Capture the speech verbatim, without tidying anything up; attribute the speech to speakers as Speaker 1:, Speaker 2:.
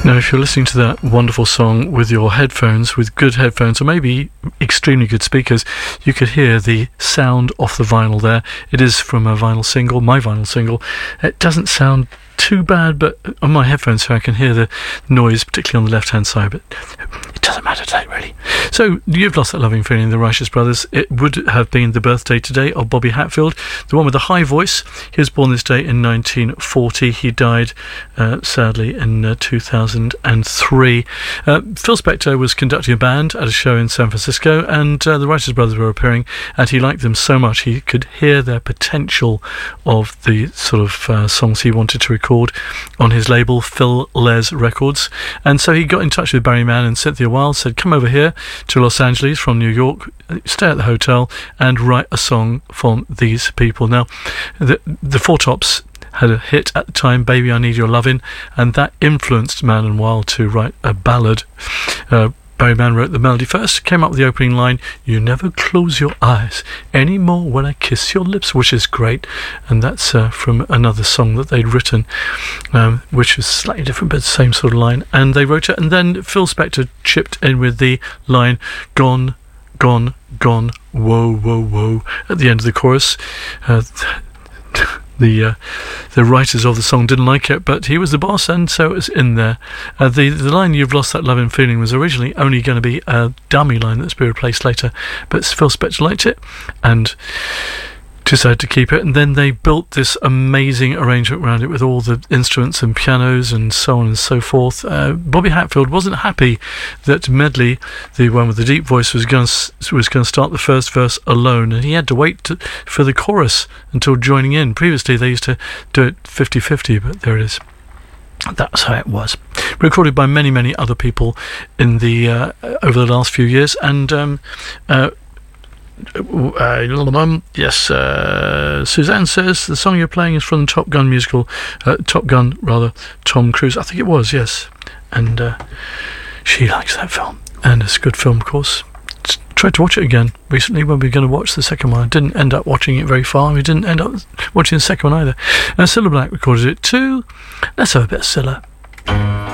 Speaker 1: Now, if you're listening to that wonderful song with your headphones, with good headphones, or maybe extremely good speakers, you could hear the sound off the vinyl there. It is from a vinyl single, my vinyl single. It doesn't sound too bad, but on my headphones so I can hear the noise, particularly on the left-hand side, but it doesn't matter today, really. So, You've Lost That Loving Feeling, the Righteous Brothers. It would have been the birthday today of Bobby Hatfield, the one with the high voice. He was born this day in nineteen forty. He died, uh, sadly, in uh, two thousand three. Uh, Phil Spector was conducting a band at a show in San Francisco, and uh, the Righteous Brothers were appearing, and he liked them so much he could hear their potential of the sort of uh, songs he wanted to record on his label, Phil Les Records. And so he got in touch with Barry Mann and Cynthia Wilde, said, come over here to Los Angeles from New York, stay at the hotel and write a song from these people. Now, the, the Four Tops had a hit at the time, Baby I Need Your Lovin', and that influenced Mann and Wilde to write a ballad. Uh, Barry Mann wrote the melody first, came up with the opening line, you never close your eyes anymore when I kiss your lips, which is great. And that's uh, from another song that they'd written, um, which was slightly different, but the same sort of line. And they wrote it, and then Phil Spector chipped in with the line, gone, gone, gone, whoa, whoa, whoa, at the end of the chorus. Uh, The uh, the writers of the song didn't like it, but he was the boss, and so it was in there. Uh, the the line "You've Lost That Loving Feeling" was originally only going to be a dummy line that's been replaced later, but Phil Spector liked it and decided to keep it. And then they built this amazing arrangement around it with all the instruments and pianos and so on and so forth. Uh, Bobby Hatfield wasn't happy that Medley, the one with the deep voice, was going to, was going to start the first verse alone, and he had to wait to, for the chorus until joining in. Previously they used to do it fifty-fifty, but there it is. That's how it was. Recorded by many, many other people in the uh, over the last few years, and um, uh, Uh, yes, uh, Suzanne says the song you're playing is from the Top Gun musical, uh, Top Gun rather, Tom Cruise, I think it was, yes, and uh, she likes that film, and it's a good film, of course. Tried to watch it again recently when we were going to watch the second one. I didn't end up watching it very far. We didn't end up watching the second one either. And Cilla Black recorded it too. Let's have a bit of Cilla.